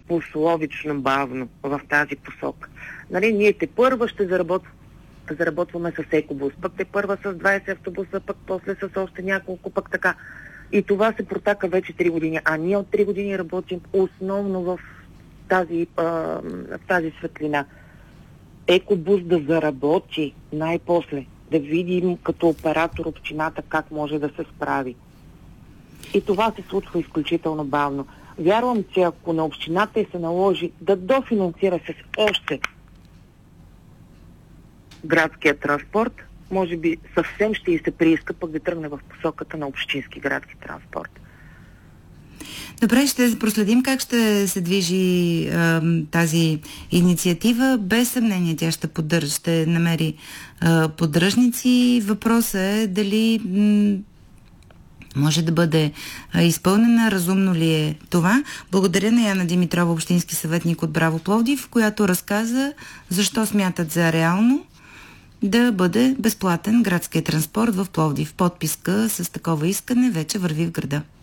пословично бавно в тази посока. Нали, ние тепърва ще заработваме с екобус, пък тепърва с 20 автобуса, пък после с още няколко, пък така. И това се протака вече 3 години. А ние от 3 години работим основно в тази светлина. Екобус да заработи най-после, да видим като оператор общината как може да се справи. И това се случва изключително бавно. Вярвам, че ако на общината и се наложи да дофинансира с още градския транспорт, може би съвсем ще и се прииска пък да тръгне в посоката на общински градски транспорт. Добре, ще проследим как ще се движи тази инициатива. Без съмнение тя ще намери поддръжници. Въпросът е дали може да бъде изпълнена, разумно ли е това. Благодаря на Яна Димитрова, общински съветник от Браво Пловдив, която разказа защо смятат за реално да бъде безплатен градския транспорт в Пловдив. Подписка с такова искане вече върви в града.